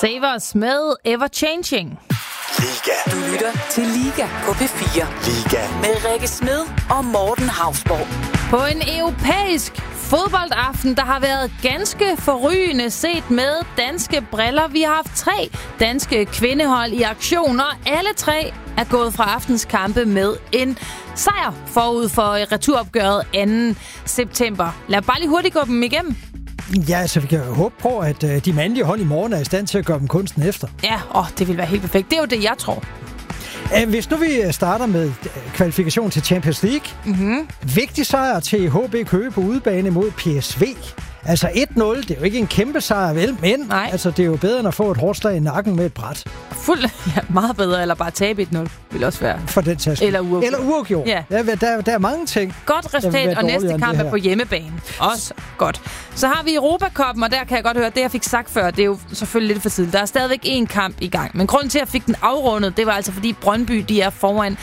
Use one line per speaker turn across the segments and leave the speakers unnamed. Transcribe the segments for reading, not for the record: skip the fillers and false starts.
Save Us med Ever Changing.
Liga.
Du lytter til Liga på P4.
Liga.
Med Rikke Smed og Morten Hausborg.
På en europæisk fodboldaften, der har været ganske forrygende set med danske briller. Vi har haft 3 danske kvindehold i aktion, og alle 3 er gået fra aftens kampe med en sejr forud for returopgøret 2. september. Lad bare lige hurtigt gå dem igennem.
Ja, så vi kan jo håbe på, at de mandlige hold i morgen er i stand til at gøre dem kunsten efter.
Ja, det vil være helt perfekt. Det er jo det, jeg tror.
Hvis nu vi starter med kvalifikation til Champions League. Vigtig sejr til HB Køge på udebane mod PSV. Altså 1-0, det er jo ikke en kæmpe sejr, vel? Men altså, det er jo bedre end at få et hårdt slag i nakken med et bræt.
Meget bedre, eller bare tabe 1-0, vil også være.
For den taske.
Eller uafgjort.
Ja. Der er mange ting.
Godt resultat, og næste kamp er på hjemmebane. Også godt. Så har vi Europa-cupen, og der kan jeg godt høre, at det, jeg fik sagt før, det er jo selvfølgelig lidt for tidligt. Der er stadigvæk 1 kamp i gang. Men grunden til, at jeg fik den afrundet, det var altså, fordi Brøndby, de er foran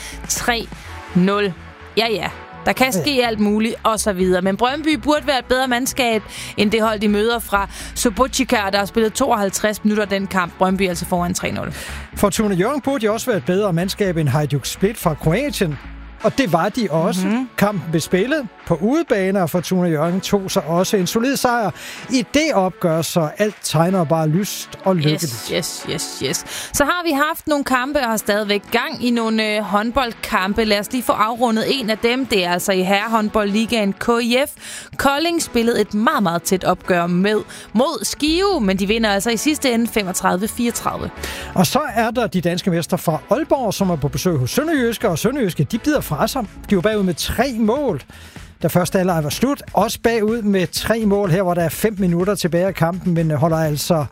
3-0. Ja. Der kan ske alt muligt, og så videre. Men Brøndby burde være et bedre mandskab, end det hold, de møder fra Subotica, der har spillet 52 minutter den kamp. Brøndby altså foran 3-0.
Fortuna Hjørring burde jo også være et bedre mandskab end Hajduk Split fra Kroatien. Og det var de også. Kampen blev spillet på udebane, og Fortuna Hjørring tog sig også en solid sejr i det opgør, så alt tegner bare lyst og lykkeligt.
Yes. Så har vi haft nogle kampe og har stadigvæk gang i nogle håndboldkampe. Lad os lige få afrundet en af dem. Det er altså i herrehåndboldligaen KIF. Kolding spillede et meget, meget tæt opgør mod Skive, men de vinder altså i sidste ende 35-34.
Og så er der de danske mestre fra Aalborg, som er på besøg hos Sønderjyske, og Sønderjyske, de bider fra sig. De var bagud med 3 mål, da første halvleg var slut. Også bagud med 3 mål her, hvor der er 5 minutter tilbage af kampen, men holder altså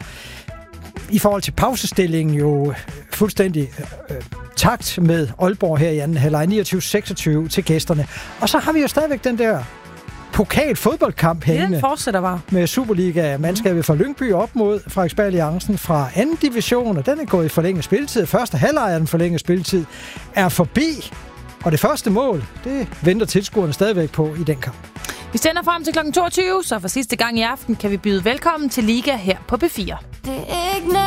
i forhold til pausestillingen jo fuldstændig takt med Aalborg her i anden halvleg, 29-26 til gæsterne. Og så har vi jo stadigvæk den der pokalfodboldkamp hængende.
Den fortsætter bare.
Med Superliga-mandskabet fra Lyngby op mod Frederiksberg Alliancen fra 2. division, og den er gået i forlænget spilletid. Første halvleg af den forlængede spilletid er forbi. Og det første mål, det venter tilskuerne stadigvæk på i den kamp.
Vi sender frem til kl. 22, så for sidste gang i aften kan vi byde velkommen til Liga her på P4.
Det er ikke